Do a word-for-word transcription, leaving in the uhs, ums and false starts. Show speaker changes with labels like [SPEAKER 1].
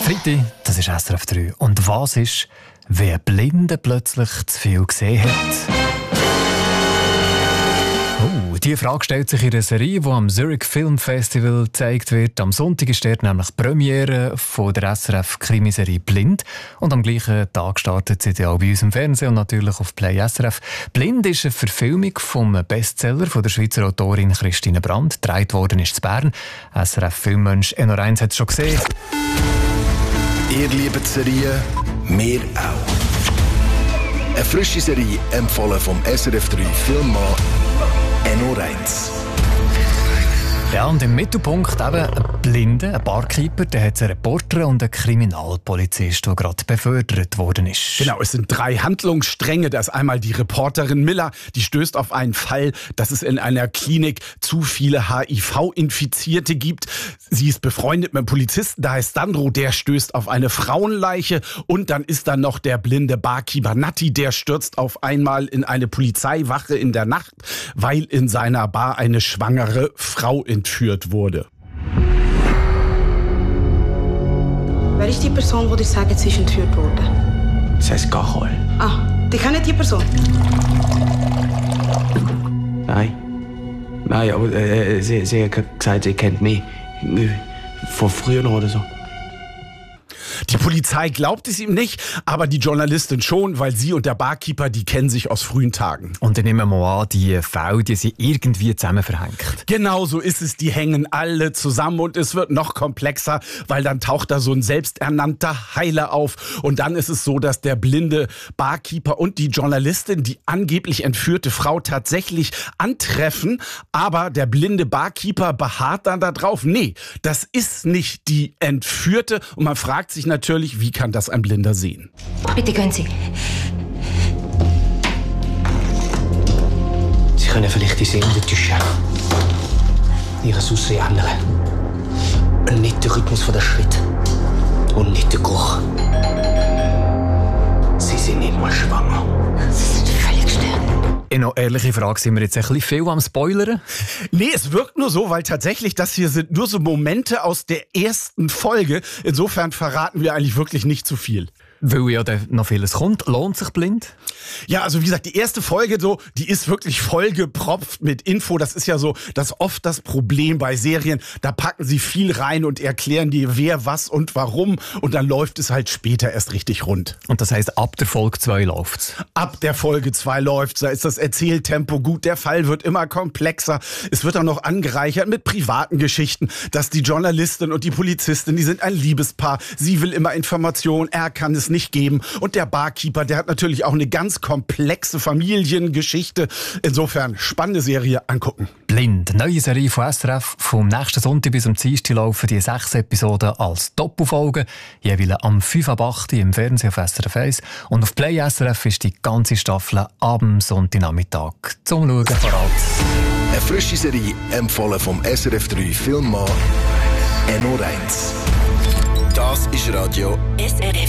[SPEAKER 1] Freitag, das ist S R F drei. Und was ist, wenn ein Blinder plötzlich zu viel gesehen hat? Oh, diese Frage stellt sich in einer Serie, die am Zurich Film Festival gezeigt wird. Am Sonntag ist dort nämlich die Premiere von der S R F-Krimiserie «Blind». Und am gleichen Tag startet sie auch bei uns im Fernsehen und natürlich auf Play S R F. «Blind» ist eine Verfilmung vom Bestseller von der Schweizer Autorin Christine Brandt. Gedreht worden ist in Bern. S R F-Filmmensch Enno Reins hat es schon gesehen.
[SPEAKER 2] Ihr liebt die Serie, wir auch. Eine frische Serie empfohlen vom S R F drei Filmmann Enno Reins.
[SPEAKER 1] Ja, und im Mittelpunkt eben ein Blinder, ein Barkeeper, der hat einen Reporter und einen Kriminalpolizist, der gerade befördert worden ist.
[SPEAKER 3] Genau, es sind drei Handlungsstränge. Da ist einmal die Reporterin Miller, die stößt auf einen Fall, dass es in einer Klinik zu viele H I V-Infizierte gibt. Sie ist befreundet mit einem Polizisten, da heißt Sandro, der stößt auf eine Frauenleiche. Und dann ist da noch der blinde Barkeeper Natti, der stürzt auf einmal in eine Polizeiwache in der Nacht, weil in seiner Bar eine schwangere Frau entführt wurde.
[SPEAKER 4] Wer ist die Person, die dir sagt, sie ist entführt worden?
[SPEAKER 5] Das heißt Gachol.
[SPEAKER 4] Ah, die kennen die Person?
[SPEAKER 5] Nein. Nein, aber äh, sie, sie hat gesagt, sie kennt mich. Von früher noch oder so.
[SPEAKER 3] Die Polizei glaubt es ihm nicht, aber die Journalistin schon, weil sie und der Barkeeper, die kennen sich aus frühen Tagen.
[SPEAKER 1] Und ich nehme mal an, die Fälle, die sind irgendwie zusammen verhängt.
[SPEAKER 3] Genau so ist es, die hängen alle zusammen und es wird noch komplexer, weil dann taucht da so ein selbsternannter Heiler auf und dann ist es so, dass der blinde Barkeeper und die Journalistin die angeblich entführte Frau tatsächlich antreffen, aber der blinde Barkeeper beharrt dann da drauf, nee, das ist nicht die Entführte und man fragt sich natürlich, wie kann das ein Blinder sehen?
[SPEAKER 6] Bitte gehen Sie.
[SPEAKER 5] Sie können vielleicht die Sehende täuschen. Ihre Aussehen ändern. Und nicht den Rhythmus der Schritte. Und nicht den Geruch. Sie sind nicht mal schwanger.
[SPEAKER 6] Sie sind völlig gestört.
[SPEAKER 1] Eine ehrliche Frage, sind wir jetzt ein bisschen viel am Spoilern?
[SPEAKER 3] Nee, es wirkt nur so, weil tatsächlich das hier sind nur so Momente aus der ersten Folge. Insofern verraten wir eigentlich wirklich nicht zu viel.
[SPEAKER 1] Weil ja dann noch vieles kommt. Lohnt sich Blind?
[SPEAKER 3] Ja, also wie gesagt, die erste Folge so, die ist wirklich vollgepropft mit Info. Das ist ja so, das oft das Problem bei Serien. Da packen sie viel rein und erklären dir, wer, was und warum. Und dann läuft es halt später erst richtig rund.
[SPEAKER 1] Und das heisst, ab der Folge zwei läuft's?
[SPEAKER 3] Ab der Folge zwei läuft's. Da ist das Erzähltempo gut. Der Fall wird immer komplexer. Es wird auch noch angereichert mit privaten Geschichten, dass die Journalistin und die Polizistin, die sind ein Liebespaar. Sie will immer Informationen, er kann es nicht geben. Und der Barkeeper, der hat natürlich auch eine ganz komplexe Familiengeschichte. Insofern spannende Serie angucken.
[SPEAKER 1] Blind, neue Serie von S R F. Vom nächsten Sonntag bis am Dienstag laufen die sechs Episoden als Doppelfolge, jeweils am fünf ab acht im Fernsehen auf S R F eins. Und auf Play S R F ist die ganze Staffel am Sonntagnachmittag zum Schauen voraus.
[SPEAKER 2] Eine frische Serie empfohlen vom S R F drei Filmmann Enno Reins. Das ist Radio
[SPEAKER 6] S R F.